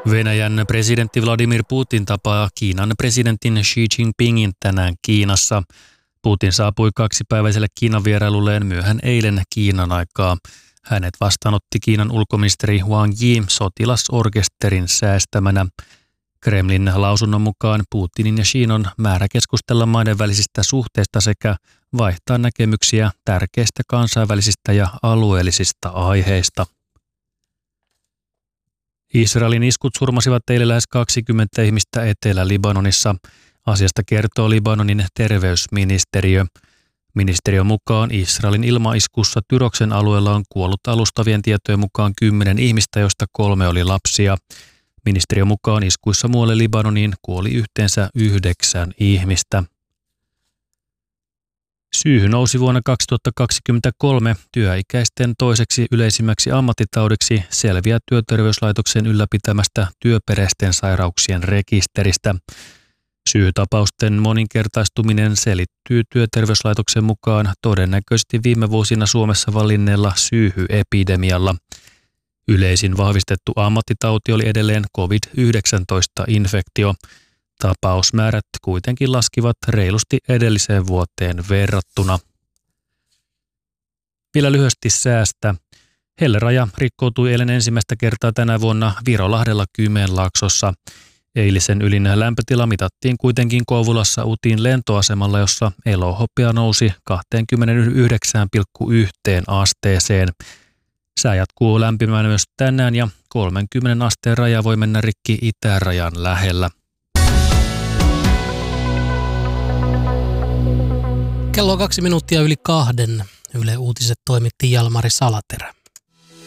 Venäjän presidentti Vladimir Putin tapaa Kiinan presidentin Xi Jinpingin tänään Kiinassa. Putin saapui 2-päiväiselle Kiinan vierailulleen myöhään eilen Kiinan aikaa. Hänet vastaanotti Kiinan ulkoministeri Wang Yi sotilasorkesterin säästämänä. Kremlin lausunnon mukaan Putinin ja Xin on määrä keskustella maiden välisistä suhteista sekä vaihtaa näkemyksiä tärkeistä kansainvälisistä ja alueellisista aiheista. Israelin iskut surmasivat eilen lähes 20 ihmistä Etelä-Libanonissa. Asiasta kertoo Libanonin terveysministeriö. Ministeriön mukaan Israelin ilmaiskussa Tyroksen alueella on kuollut alustavien tietojen mukaan 10 ihmistä, joista 3 oli lapsia. Ministeriön mukaan iskuissa muualle Libanoniin kuoli yhteensä 9 ihmistä. Syyhy nousi vuonna 2023 työikäisten toiseksi yleisimmäksi ammattitaudiksi selviää Työterveyslaitoksen ylläpitämästä työperäisten sairauksien rekisteristä. Syyhytapausten moninkertaistuminen selittyy Työterveyslaitoksen mukaan todennäköisesti viime vuosina Suomessa valinneella syyhyepidemialla. Yleisin vahvistettu ammattitauti oli edelleen COVID-19-infektio. Tapausmäärät kuitenkin laskivat reilusti edelliseen vuoteen verrattuna. Vielä lyhyesti säästä. Helleraja rikkoutui eilen ensimmäistä kertaa tänä vuonna Virolahdella Kymenlaaksossa. Eilisen ylin lämpötila mitattiin kuitenkin Kouvolassa Utin lentoasemalla, jossa elohopea nousi 29,1 asteeseen. Sää jatkuu lämpimään myös tänään ja 30 asteen raja voi mennä rikki itärajan lähellä. Kello on 2 minuuttia yli 2. Yle Uutiset toimitti Jalmari Salaterä.